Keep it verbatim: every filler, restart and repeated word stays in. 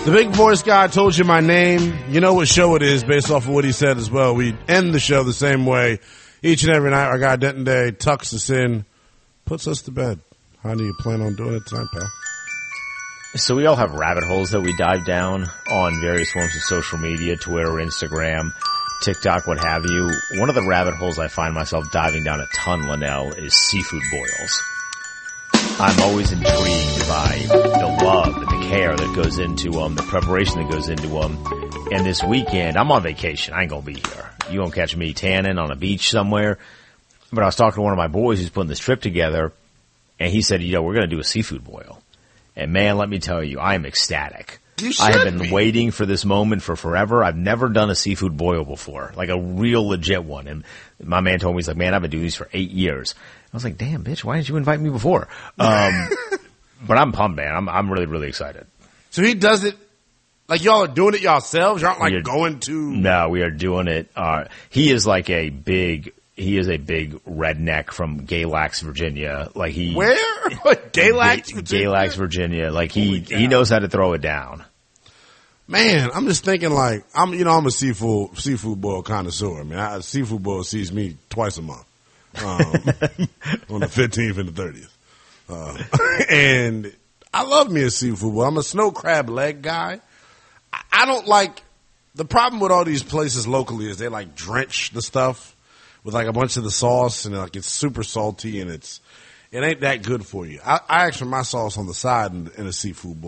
The big voice guy told you my name. You know what show it is based off of what he said as well. We end the show the same way each and every night. Our guy Denton Day tucks us in, puts us to bed. How do you plan on doing it tonight, pal? So we all have rabbit holes that we dive down on various forms of social media, Twitter, Instagram, TikTok, what have you. One of the rabbit holes I find myself diving down a ton, Linnell, is seafood boils. I'm always intrigued by the love and the care that goes into them, the preparation that goes into them. And this weekend, I'm on vacation. I ain't gonna be here. You won't catch me tanning on a beach somewhere. But I was talking to one of my boys who's putting this trip together, and he said, you know, we're gonna do a seafood boil. And man, let me tell you, I am ecstatic. You should I have been be. waiting for this moment for forever. I've never done a seafood boil before, like a real legit one. And my man told me, he's like, man, I've been doing these for eight years. I was like, damn, bitch, why didn't you invite me before? Um, but I'm pumped, man. I'm, I'm really, really excited. So he does it like y'all are doing it yourselves? Y'all aren't like We are- going to... No, we are doing it. Uh, he is like a big, he is a big redneck from Galax, Virginia. Like he, Where? Like Galax, Ga- Virginia? Galax, Virginia. Like he, Holy cow. he knows how to throw it down. Man, I'm just thinking like, I'm, you know, I'm a seafood, seafood boil connoisseur. I mean, I, seafood boil sees me twice a month. Um, on the fifteenth and the thirtieth. Uh, and I love me a seafood boil. I'm a snow crab leg guy. I, I don't like, the problem with all these places locally is they like drench the stuff with like a bunch of the sauce and like it's super salty and it's, it ain't that good for you. I, I ask for my sauce on the side in, in a seafood boil.